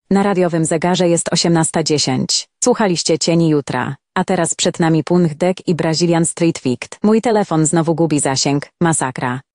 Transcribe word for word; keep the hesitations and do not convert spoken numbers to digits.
Na radiowym zegarze jest osiemnasta dziesięć. Słuchaliście Cieni Jutra. A teraz przed nami Punch Deck i Brazilian Street Fight. Mój telefon znowu gubi zasięg. Masakra.